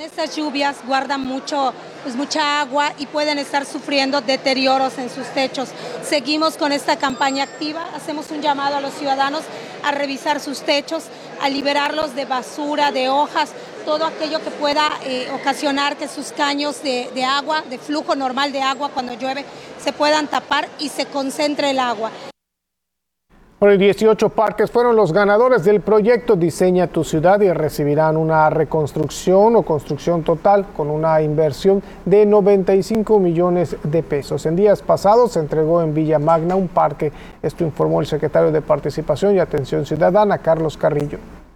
Estas lluvias guardan mucha agua y pueden estar sufriendo deterioros en sus techos. Seguimos con esta campaña activa, hacemos un llamado a los ciudadanos a revisar sus techos, a liberarlos de basura, de hojas, todo aquello que pueda ocasionar que sus caños de agua, de flujo normal de agua cuando llueve, se puedan tapar y se concentre el agua. Bueno, 18 parques fueron los ganadores del proyecto Diseña tu Ciudad y recibirán una reconstrucción o construcción total con una inversión de 95 millones de pesos. En días pasados se entregó en Villa Magna un parque. Esto informó el secretario de Participación y Atención Ciudadana, Carlos Carrillo.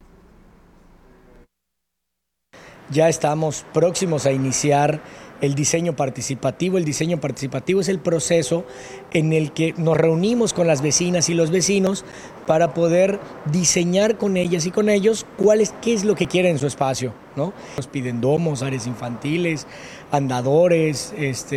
Ya estamos próximos a iniciar el diseño participativo. El diseño participativo es el proceso en el que nos reunimos con las vecinas y los vecinos para poder diseñar con ellas y con ellos qué es lo que quieren en su espacio, ¿no? Nos piden domos, áreas infantiles, andadores,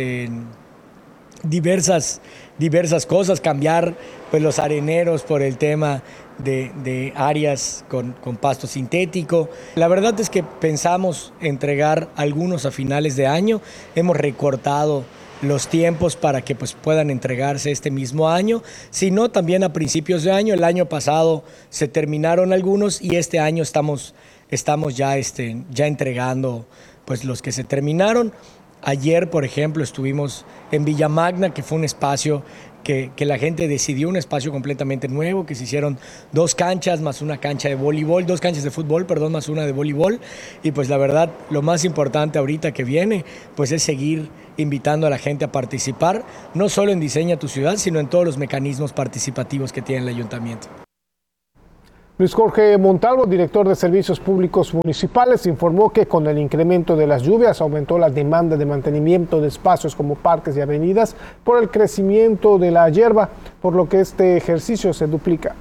diversas cosas, cambiar pues los areneros por el tema de áreas con pasto sintético. La verdad es que pensamos entregar algunos a finales de año. Hemos recortado los tiempos para que pues puedan entregarse este mismo año, sino también a principios de año. El año pasado se terminaron algunos y este año estamos ya entregando pues los que se terminaron. Ayer, por ejemplo, estuvimos en Villa Magna, que fue un espacio que la gente decidió, un espacio completamente nuevo, que se hicieron 2 canchas más una cancha de voleibol, 2 canchas de fútbol, más una de voleibol. Y pues la verdad, lo más importante ahorita que viene, pues es seguir invitando a la gente a participar, no solo en Diseña tu Ciudad, sino en todos los mecanismos participativos que tiene el ayuntamiento. Luis Jorge Montalvo, director de Servicios Públicos Municipales, informó que con el incremento de las lluvias aumentó la demanda de mantenimiento de espacios como parques y avenidas por el crecimiento de la hierba, por lo que este ejercicio se duplica.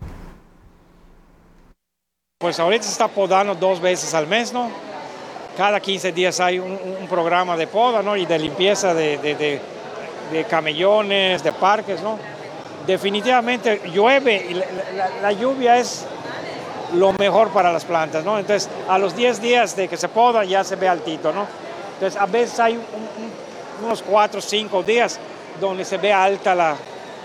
Pues ahorita se está podando 2 veces al mes, ¿no? Cada 15 días hay un programa de poda, ¿no? Y de limpieza de camellones, de parques, ¿no? Definitivamente llueve y la lluvia es lo mejor para las plantas, ¿no? Entonces, a los 10 días de que se poda ya se ve altito, ¿no? Entonces, a veces hay unos 4 o 5 días donde se ve alta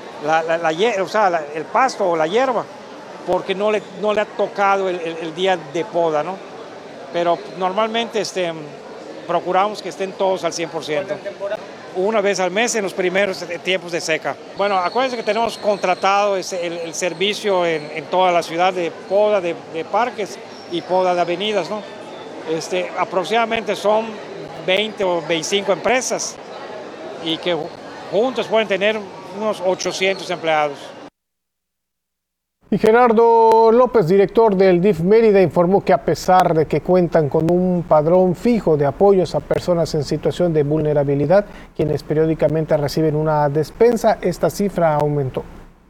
el pasto o la hierba, porque no le ha tocado el día de poda, ¿no? Pero normalmente procuramos que estén todos al 100%. Una vez al mes en los primeros tiempos de seca. Bueno, acuérdense que tenemos contratado el servicio en toda la ciudad de poda de parques y poda de avenidas, ¿no? Aproximadamente son 20 o 25 empresas y que juntos pueden tener unos 800 empleados. Y Gerardo López, director del DIF Mérida, informó que a pesar de que cuentan con un padrón fijo de apoyos a personas en situación de vulnerabilidad, quienes periódicamente reciben una despensa, esta cifra aumentó.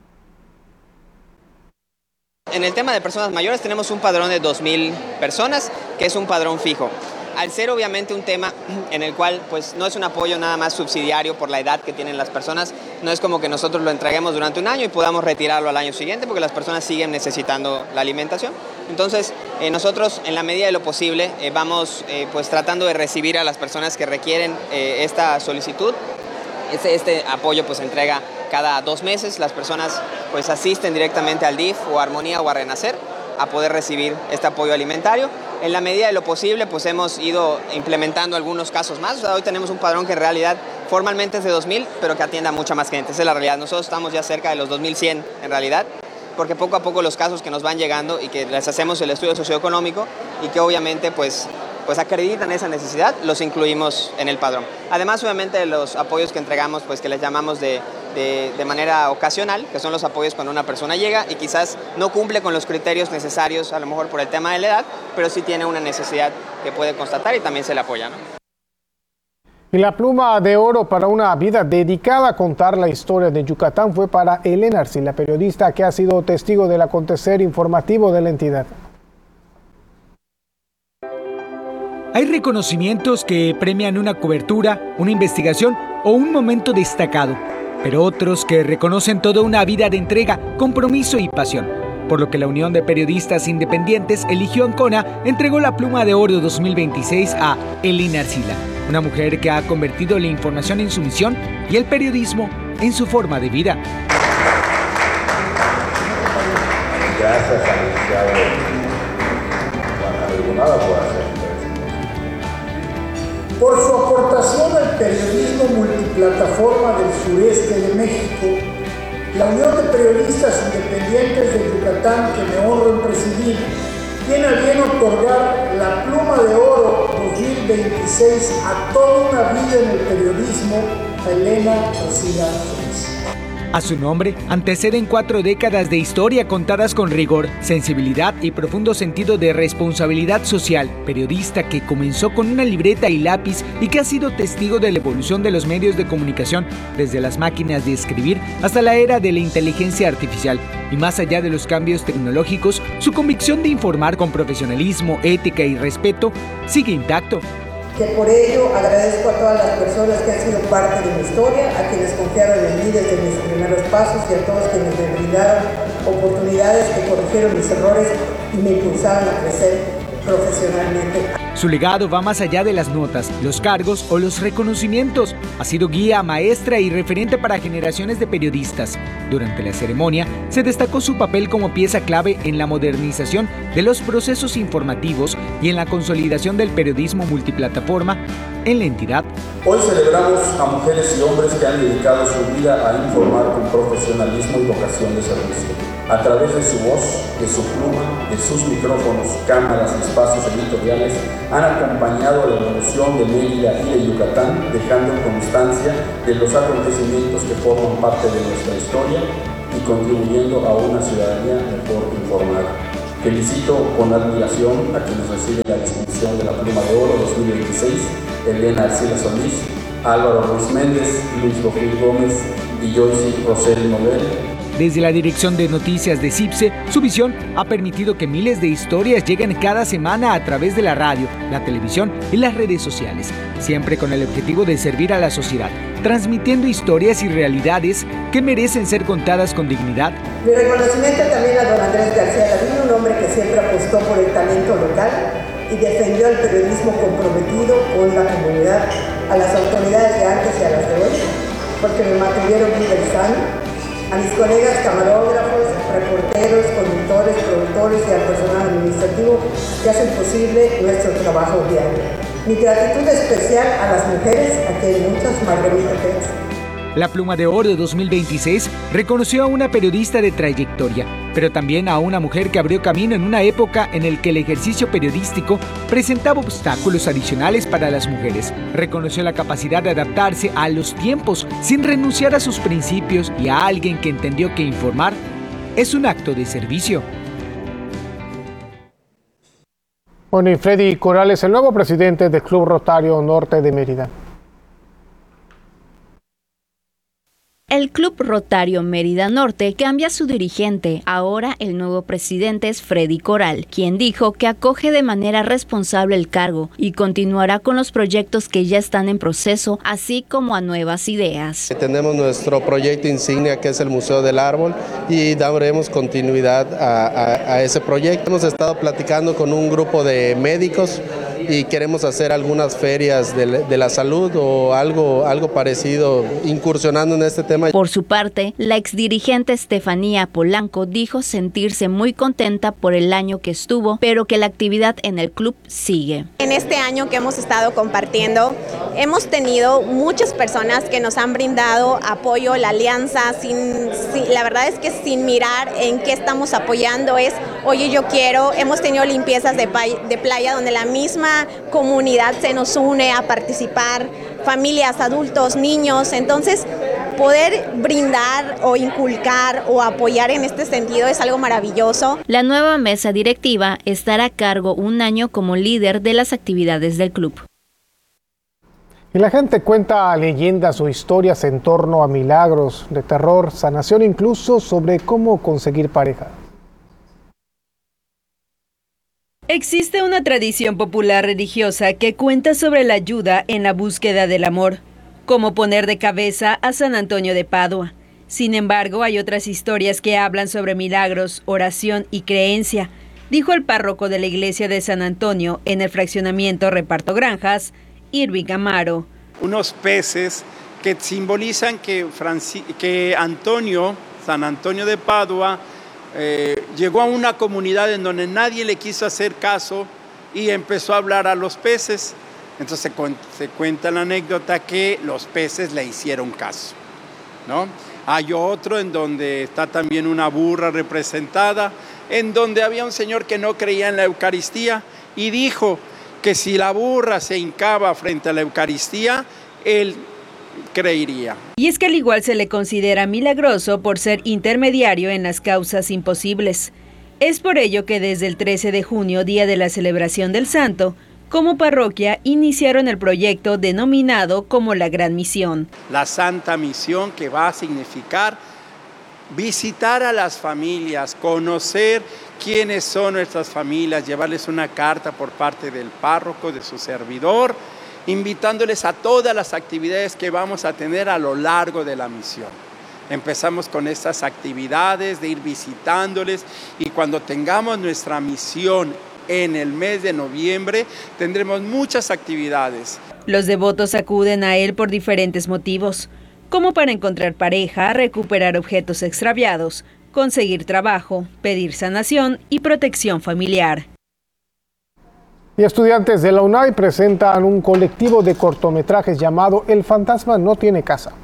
En el tema de personas mayores tenemos un padrón de 2,000 personas, que es un padrón fijo. Al ser obviamente un tema en el cual pues no es un apoyo nada más subsidiario por la edad que tienen las personas, no es como que nosotros lo entreguemos durante un año y podamos retirarlo al año siguiente porque las personas siguen necesitando la alimentación. Entonces nosotros en la medida de lo posible vamos pues tratando de recibir a las personas que requieren esta solicitud. Este apoyo pues se entrega cada 2 meses, las personas pues asisten directamente al DIF o a Armonía o a Renacer a poder recibir este apoyo alimentario. En la medida de lo posible, pues hemos ido implementando algunos casos más. O sea, hoy tenemos un padrón que en realidad formalmente es de 2,000, pero que atiende a mucha más gente. Esa es la realidad. Nosotros estamos ya cerca de los 2,100 en realidad, porque poco a poco los casos que nos van llegando y que les hacemos el estudio socioeconómico y que obviamente pues acreditan esa necesidad, los incluimos en el padrón. Además, obviamente, de los apoyos que entregamos, pues que les llamamos de manera ocasional, que son los apoyos cuando una persona llega y quizás no cumple con los criterios necesarios, a lo mejor por el tema de la edad, pero sí tiene una necesidad que puede constatar y también se le apoya, ¿no? Y la pluma de oro para una vida dedicada a contar la historia de Yucatán fue para Elena Arce, la periodista que ha sido testigo del acontecer informativo de la entidad. Hay reconocimientos que premian una cobertura, una investigación o un momento destacado, pero otros que reconocen toda una vida de entrega, compromiso y pasión. por lo que la Unión de Periodistas Independientes eligió Ancona entregó la Pluma de Oro 2026 a Elena Arcila, una mujer que ha convertido la información en su misión y el periodismo en su forma de vida. Gracias al licenciado Juan Albonada por hacer. Por su aportación al periodismo multiplataforma del sureste de México, la Unión de Periodistas Independientes de Yucatán, que me honro en presidir, tiene a bien otorgar la Pluma de Oro 2026 a toda una vida en el periodismo a Elena Arcila Solís. A su nombre anteceden 4 décadas de historia contadas con rigor, sensibilidad y profundo sentido de responsabilidad social. Periodista que comenzó con una libreta y lápiz y que ha sido testigo de la evolución de los medios de comunicación, desde las máquinas de escribir hasta la era de la inteligencia artificial. Y más allá de los cambios tecnológicos, su convicción de informar con profesionalismo, ética y respeto sigue intacto. Que por ello agradezco a todas las personas que han sido parte de mi historia, a quienes confiaron en mí desde mis primeros pasos y a todos quienes me brindaron oportunidades, que corrigieron mis errores y me impulsaron a crecer profesionalmente. Su legado va más allá de las notas, los cargos o los reconocimientos. Ha sido guía, maestra y referente para generaciones de periodistas. Durante la ceremonia se destacó su papel como pieza clave en la modernización de los procesos informativos y en la consolidación del periodismo multiplataforma en la entidad. Hoy celebramos a mujeres y hombres que han dedicado su vida a informar con profesionalismo y vocación de servicio. A través de su voz, de su pluma, de sus micrófonos, cámaras y espacios editoriales, han acompañado la evolución de Mérida y de Yucatán, dejando constancia de los acontecimientos que forman parte de nuestra historia y contribuyendo a una ciudadanía mejor informada. Felicito con admiración a quienes reciben la distinción de la Pluma de Oro 2026, Elena Arcila Solís, Álvaro Ruiz Méndez, Luis Rogel Gómez y Joyce Rosel Nobel. Desde la Dirección de Noticias de CIPSE, su visión ha permitido que miles de historias lleguen cada semana a través de la radio, la televisión y las redes sociales, siempre con el objetivo de servir a la sociedad, transmitiendo historias y realidades que merecen ser contadas con dignidad. Mi reconocimiento también a don Andrés García Lavín, un hombre que siempre apostó por el talento local y defendió el periodismo comprometido con la comunidad, a las autoridades de antes y a las de hoy, porque me mantuvieron libre y sano. A mis colegas camarógrafos, reporteros, conductores, productores y al personal administrativo que hacen posible nuestro trabajo diario. Mi gratitud especial a las mujeres, aquí hay muchas, Margarita Pérez. La Pluma de Oro 2026 reconoció a una periodista de trayectoria, pero también a una mujer que abrió camino en una época en la que el ejercicio periodístico presentaba obstáculos adicionales para las mujeres. Reconoció la capacidad de adaptarse a los tiempos sin renunciar a sus principios y a alguien que entendió que informar es un acto de servicio. Bueno, y Freddy Corrales, el nuevo presidente del Club Rotario Norte de Mérida. El Club Rotario Mérida Norte cambia su dirigente. Ahora el nuevo presidente es Freddy Corral, quien dijo que acoge de manera responsable el cargo y continuará con los proyectos que ya están en proceso, así como a nuevas ideas. Tenemos nuestro proyecto insignia, que es el Museo del Árbol, y daremos continuidad a ese proyecto. Hemos estado platicando con un grupo de médicos y queremos hacer algunas ferias de la salud o algo parecido, incursionando en este tema. Por su parte, la exdirigente Estefanía Polanco dijo sentirse muy contenta por el año que estuvo, pero que la actividad en el club sigue. En este año que hemos estado compartiendo, hemos tenido muchas personas que nos han brindado apoyo, la alianza, la verdad es que sin mirar en qué estamos apoyando es, oye, yo quiero. Hemos tenido limpiezas de playa donde la misma comunidad se nos une a participar, familias, adultos, niños. Entonces, poder brindar o inculcar o apoyar en este sentido es algo maravilloso. La nueva mesa directiva estará a cargo un año como líder de las actividades del club. Y la gente cuenta leyendas o historias en torno a milagros de terror, sanación, incluso sobre cómo conseguir pareja. Existe una tradición popular religiosa que cuenta sobre la ayuda en la búsqueda del amor, como poner de cabeza a San Antonio de Padua. Sin embargo, hay otras historias que hablan sobre milagros, oración y creencia, dijo el párroco de la iglesia de San Antonio en el fraccionamiento Reparto Granjas, Irving Amaro. Unos peces que simbolizan que San Antonio de Padua, llegó a una comunidad en donde nadie le quiso hacer caso y empezó a hablar a los peces. Entonces se cuenta la anécdota que los peces le hicieron caso, ¿no? Hay otro en donde está también una burra representada, en donde había un señor que no creía en la Eucaristía y dijo que si la burra se hincaba frente a la Eucaristía, él creería. Y es que al igual se le considera milagroso por ser intermediario en las causas imposibles. Es por ello que desde el 13 de junio, día de la celebración del santo, como parroquia iniciaron el proyecto denominado como la Gran Misión. La Santa Misión, que va a significar visitar a las familias, conocer quiénes son nuestras familias, llevarles una carta por parte del párroco, de su servidor, invitándoles a todas las actividades que vamos a tener a lo largo de la misión. Empezamos con estas actividades de ir visitándoles y cuando tengamos nuestra misión en el mes de noviembre tendremos muchas actividades. Los devotos acuden a él por diferentes motivos, como para encontrar pareja, recuperar objetos extraviados, conseguir trabajo, pedir sanación y protección familiar. Y estudiantes de la UNAY presentan un colectivo de cortometrajes llamado El Fantasma No Tiene Casa.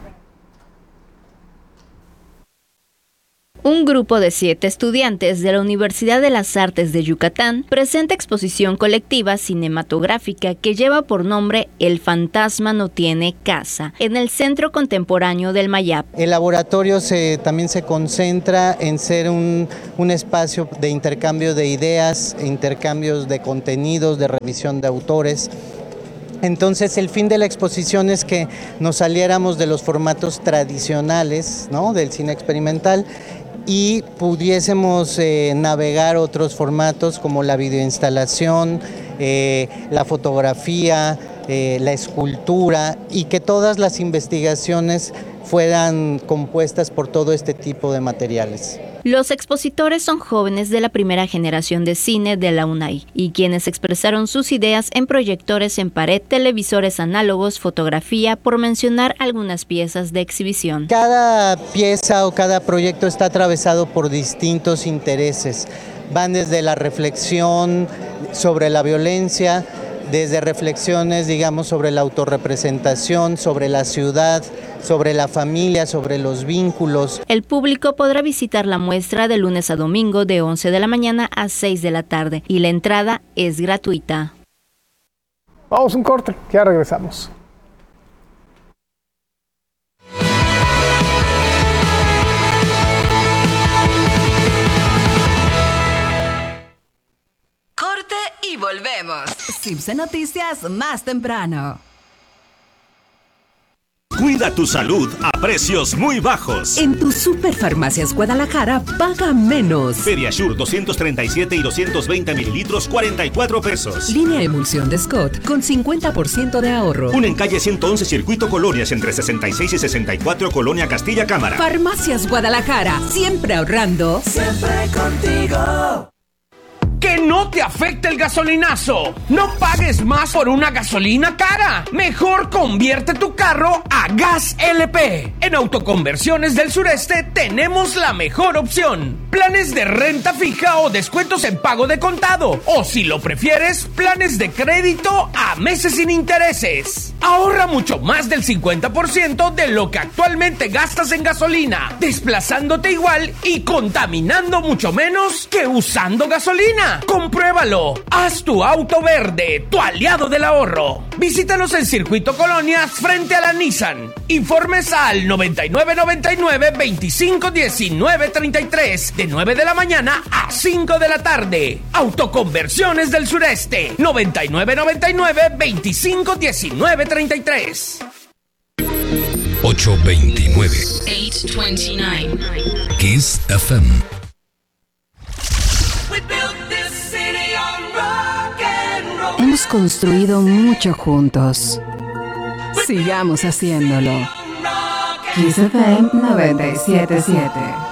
Un grupo de 7 estudiantes de la Universidad de las Artes de Yucatán presenta exposición colectiva cinematográfica que lleva por nombre El Fantasma No Tiene Casa, en el Centro Contemporáneo del Mayap. El laboratorio también se concentra en ser un espacio de intercambio de ideas, intercambios de contenidos, de revisión de autores. Entonces el fin de la exposición es que nos saliéramos de los formatos tradicionales, ¿no?, del cine experimental y pudiésemos navegar otros formatos como la videoinstalación, la fotografía, la escultura y que todas las investigaciones fueran compuestas por todo este tipo de materiales. Los expositores son jóvenes de la primera generación de cine de la UNAY y quienes expresaron sus ideas en proyectores en pared, televisores análogos, fotografía, por mencionar algunas piezas de exhibición. Cada pieza o cada proyecto está atravesado por distintos intereses. Van desde la reflexión sobre la violencia, desde reflexiones, digamos, sobre la autorrepresentación, sobre la ciudad, sobre la familia, sobre los vínculos. El público podrá visitar la muestra de lunes a domingo de 11 de la mañana a 6 de la tarde y la entrada es gratuita. Vamos a un corte, ya regresamos. Corte y volvemos. Cipse Noticias más temprano. Cuida tu salud a precios muy bajos. En tu Superfarmacias Guadalajara, paga menos. Pediasure 237 y 220 mililitros, 44 pesos. Línea emulsión de Scott con 50% de ahorro. Una en calle 111 Circuito Colonias entre 66 y 64 Colonia Castilla Cámara. Farmacias Guadalajara, siempre ahorrando. Siempre contigo. Que no te afecte el gasolinazo. No pagues más por una gasolina cara. Mejor convierte tu carro a Gas LP. En Autoconversiones del Sureste tenemos la mejor opción. Planes de renta fija o descuentos en pago de contado. O si lo prefieres, planes de crédito a meses sin intereses. Ahorra mucho más del 50% de lo que actualmente gastas en gasolina, desplazándote igual y contaminando mucho menos que usando gasolina. ¡Compruébalo! Haz tu auto verde, tu aliado del ahorro. Visítanos en Circuito Colonias frente a la Nissan. Informes al 9999-251933 de 9 de la mañana a 5 de la tarde. Autoconversiones del Sureste. 9999-251933. 829. Kiss FM. Hemos construido mucho juntos. Sigamos haciéndolo. Kiss FM 97.7.